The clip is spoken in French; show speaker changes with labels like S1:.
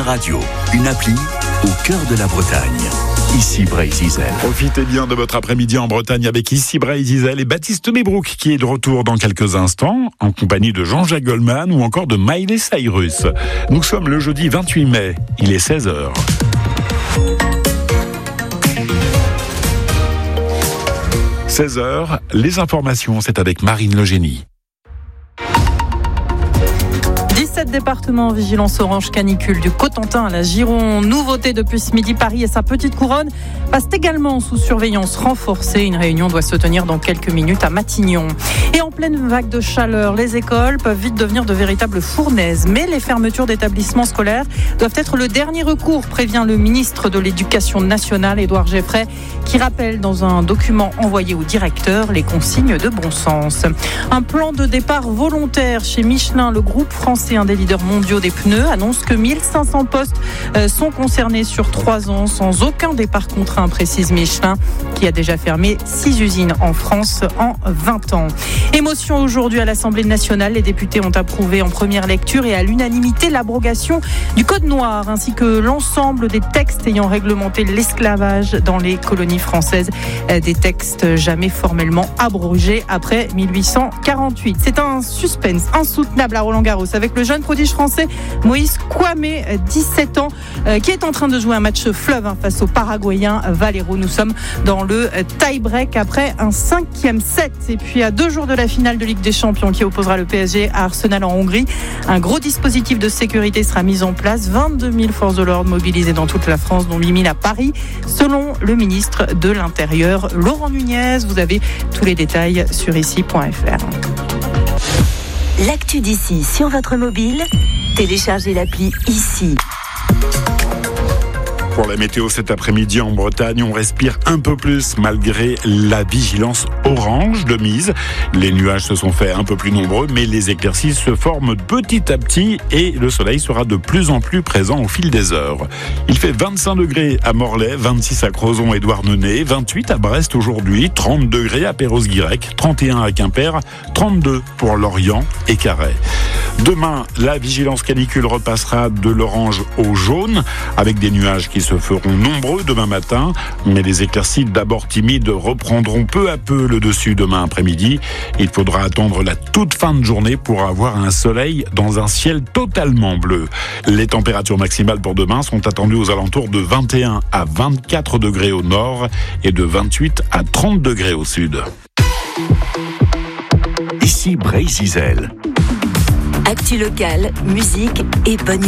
S1: Radio, une appli au cœur de la Bretagne. Ici Bray-Zizel.
S2: Profitez bien de votre après-midi en Bretagne avec Ici Bray-Zizel et Baptiste Mébrouk qui est de retour dans quelques instants en compagnie de Jean-Jacques Goldman ou encore de Miley Cyrus. Nous sommes le jeudi 28 mai, il est 16h. « 16h, les informations, c'est avec Marine Legénie.
S3: 17 départements en vigilance orange canicule, du Cotentin à la Gironde. Nouveauté depuis ce midi, Paris et sa petite couronne passent également sous surveillance renforcée. Une réunion doit se tenir dans quelques minutes à Matignon. Et en pleine vague de chaleur, les écoles peuvent vite devenir de véritables fournaises. Mais les fermetures d'établissements scolaires doivent être le dernier recours, prévient le ministre de l'Éducation nationale, Édouard Geoffrey, qui rappelle dans un document envoyé au directeur les consignes de bon sens. Un plan de départ volontaire chez Michelin, le groupe français, un des leaders mondiaux des pneus, annonce que 1500 postes sont concernés sur 3 ans, sans aucun départ contraint, précise Michelin, qui a déjà fermé 6 usines en France en 20 ans. Émotion aujourd'hui à l'Assemblée nationale. Les députés ont approuvé en première lecture et à l'unanimité l'abrogation du Code noir, ainsi que l'ensemble des textes ayant réglementé l'esclavage dans les colonies françaises. Des textes jamais formellement abrogés après 1848. C'est un suspense insoutenable à Roland-Garros avec le jeune prodige français Moïse Kouamé, 17 ans, qui est en train de jouer un match fleuve face au Paraguayen Valero. Nous sommes dans le tie-break après un 5e set. Et puis à 2 jours de la finale de Ligue des Champions qui opposera le PSG à Arsenal en Hongrie, un gros dispositif de sécurité sera mis en place. 22 000 forces de l'ordre mobilisées dans toute la France, dont 8 000 à Paris, selon le ministre de l'Intérieur, Laurent Nunez. Vous avez tous les détails sur ici.fr.
S4: L'actu d'ici sur votre mobile, téléchargez l'appli Ici.
S2: Pour la météo cet après-midi en Bretagne, on respire un peu plus malgré la vigilance orange de mise. Les nuages se sont faits un peu plus nombreux, mais les éclaircies se forment petit à petit et le soleil sera de plus en plus présent au fil des heures. Il fait 25 degrés à Morlaix, 26 à Crozon et Douarnenez, 28 à Brest aujourd'hui, 30 degrés à Perros-Guirec, 31 à Quimper, 32 pour Lorient et Carhaix. Demain, la vigilance canicule repassera de l'orange au jaune avec des nuages qui se feront nombreux demain matin, mais les éclaircies d'abord timides reprendront peu à peu le dessus demain après-midi. Il faudra attendre la toute fin de journée pour avoir un soleil dans un ciel totalement bleu. Les températures maximales pour demain sont attendues aux alentours de 21 à 24 degrés au nord et de 28 à 30 degrés au sud.
S1: Ici Bray-Zizel.
S4: Actu locale, musique et bonne